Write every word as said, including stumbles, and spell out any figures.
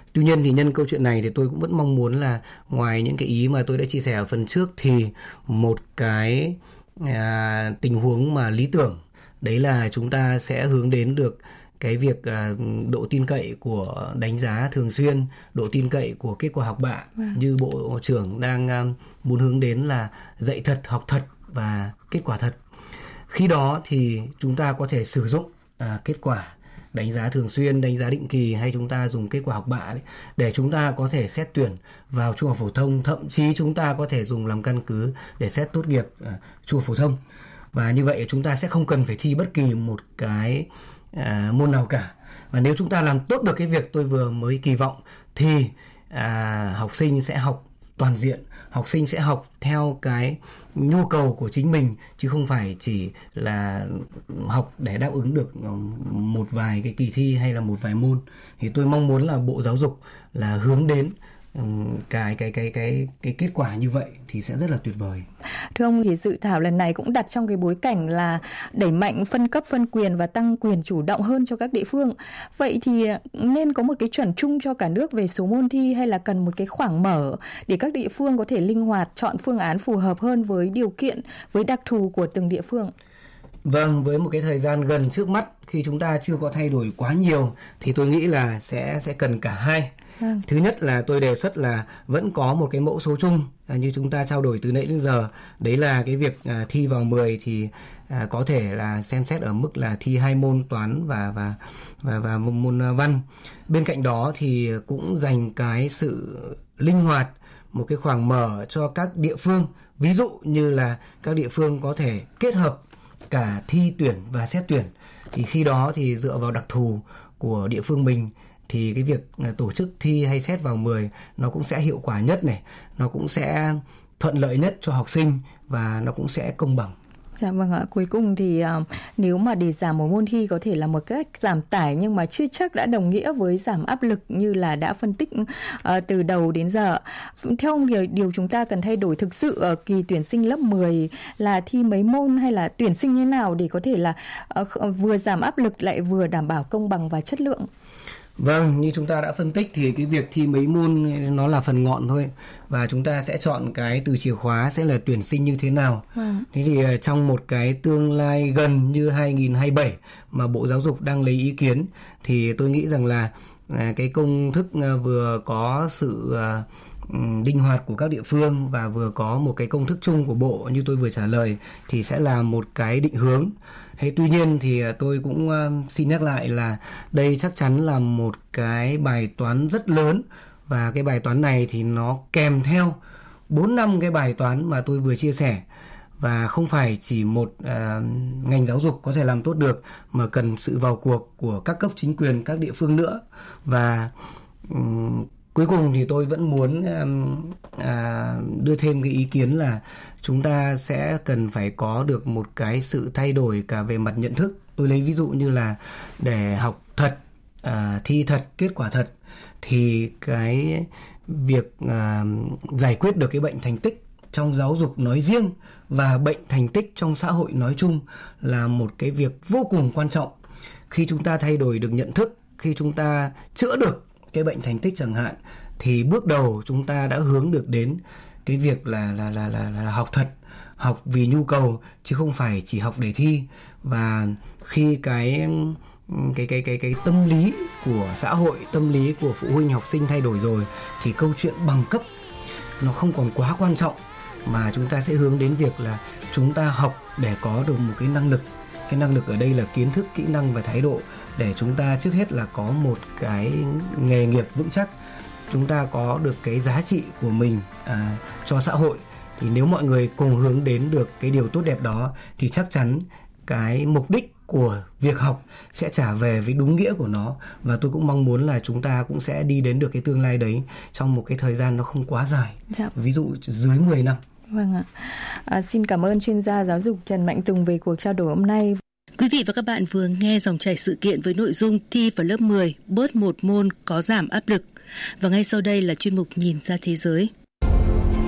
Tuy nhiên thì nhân câu chuyện này thì tôi cũng vẫn mong muốn là ngoài những cái ý mà tôi đã chia sẻ ở phần trước thì một cái à, tình huống mà lý tưởng đấy là chúng ta sẽ hướng đến được cái việc à, độ tin cậy của đánh giá thường xuyên, độ tin cậy của kết quả học bạ, wow. như Bộ trưởng đang à, muốn hướng đến là dạy thật, học thật và kết quả thật. Khi đó thì chúng ta có thể sử dụng à, kết quả đánh giá thường xuyên, đánh giá định kỳ hay chúng ta dùng kết quả học bạ đấy, để chúng ta có thể xét tuyển vào trung học phổ thông, thậm chí chúng ta có thể dùng làm căn cứ để xét tốt nghiệp à, trung học phổ thông. Và như vậy chúng ta sẽ không cần phải thi bất kỳ một cái à, môn nào cả. Và nếu chúng ta làm tốt được cái việc tôi vừa mới kỳ vọng thì à, học sinh sẽ học toàn diện, học sinh sẽ học theo cái nhu cầu của chính mình, chứ không phải chỉ là học để đáp ứng được một vài cái kỳ thi hay là một vài môn. Thì tôi mong muốn là Bộ Giáo dục là hướng đến cái cái cái cái cái kết quả như vậy thì sẽ rất là tuyệt vời. Thưa ông, thì dự thảo lần này cũng đặt trong cái bối cảnh là đẩy mạnh phân cấp phân quyền và tăng quyền chủ động hơn cho các địa phương. Vậy thì nên có một cái chuẩn chung cho cả nước về số môn thi, hay là cần một cái khoảng mở để các địa phương có thể linh hoạt chọn phương án phù hợp hơn với điều kiện, với đặc thù của từng địa phương? Vâng, với một cái thời gian gần trước mắt, khi chúng ta chưa có thay đổi quá nhiều thì tôi nghĩ là sẽ sẽ cần cả hai. Vâng. Thứ nhất là tôi đề xuất là vẫn có một cái mẫu số chung như chúng ta trao đổi từ nãy đến giờ. Đấy là cái việc à, thi vào mười thì à, có thể là xem xét ở mức là thi hai môn toán và và và và môn văn. Bên cạnh đó thì cũng dành cái sự linh hoạt, một cái khoảng mở cho các địa phương. Ví dụ như là các địa phương có thể kết hợp cả thi tuyển và xét tuyển. Thì khi đó thì dựa vào đặc thù của địa phương mình thì cái việc tổ chức thi hay xét vào mười nó cũng sẽ hiệu quả nhất này, nó cũng sẽ thuận lợi nhất cho học sinh và nó cũng sẽ công bằng. Dạ vâng ạ. Cuối cùng thì uh, nếu mà để giảm một môn thi có thể là một cách giảm tải, nhưng mà chưa chắc đã đồng nghĩa với giảm áp lực như là đã phân tích uh, từ đầu đến giờ. Theo ông, điều, điều chúng ta cần thay đổi thực sự ở kỳ tuyển sinh lớp mười là thi mấy môn hay là tuyển sinh như thế nào để có thể là uh, vừa giảm áp lực lại vừa đảm bảo công bằng và chất lượng? Vâng, như chúng ta đã phân tích thì cái việc thi mấy môn nó là phần ngọn thôi. Và chúng ta sẽ chọn cái từ chìa khóa sẽ là tuyển sinh như thế nào. Ừ. Thế thì trong một cái tương lai gần như hai nghìn không trăm hai mươi bảy mà Bộ Giáo dục đang lấy ý kiến thì tôi nghĩ rằng là cái công thức vừa có sự linh hoạt của các địa phương và vừa có một cái công thức chung của Bộ như tôi vừa trả lời thì sẽ là một cái định hướng. Thế tuy nhiên thì tôi cũng uh, xin nhắc lại là đây chắc chắn là một cái bài toán rất lớn, và cái bài toán này thì nó kèm theo bốn năm cái bài toán mà tôi vừa chia sẻ, và không phải chỉ một uh, ngành giáo dục có thể làm tốt được mà cần sự vào cuộc của các cấp chính quyền, các địa phương nữa. Và um, cuối cùng thì tôi vẫn muốn um, uh, đưa thêm cái ý kiến là chúng ta sẽ cần phải có được một cái sự thay đổi cả về mặt nhận thức. Tôi lấy ví dụ như là để học thật, à, thi thật, kết quả thật thì cái việc à, giải quyết được cái bệnh thành tích trong giáo dục nói riêng và bệnh thành tích trong xã hội nói chung là một cái việc vô cùng quan trọng. Khi chúng ta thay đổi được nhận thức, khi chúng ta chữa được cái bệnh thành tích chẳng hạn, thì bước đầu chúng ta đã hướng được đến cái việc là, là, là, là, là học thật, học vì nhu cầu chứ không phải chỉ học để thi. Và khi cái cái cái cái cái tâm lý của xã hội, tâm lý của phụ huynh học sinh thay đổi rồi thì câu chuyện bằng cấp nó không còn quá quan trọng, mà chúng ta sẽ hướng đến việc là chúng ta học để có được một cái năng lực. Cái năng lực ở đây là kiến thức, kỹ năng và thái độ, để chúng ta trước hết là có một cái nghề nghiệp vững chắc, chúng ta có được cái giá trị của mình à, cho xã hội. Thì nếu mọi người cùng hướng đến được cái điều tốt đẹp đó thì chắc chắn cái mục đích của việc học sẽ trả về với đúng nghĩa của nó. Và tôi cũng mong muốn là chúng ta cũng sẽ đi đến được cái tương lai đấy trong một cái thời gian nó không quá dài. Dạ. Ví dụ dưới mười năm. Vâng ạ. À, xin cảm ơn chuyên gia giáo dục Trần Mạnh Tùng về cuộc trao đổi hôm nay. Quý vị và các bạn vừa nghe dòng chảy sự kiện với nội dung thi vào lớp mười bớt một môn có giảm áp lực. Và ngay sau đây là chuyên mục Nhìn ra thế giới.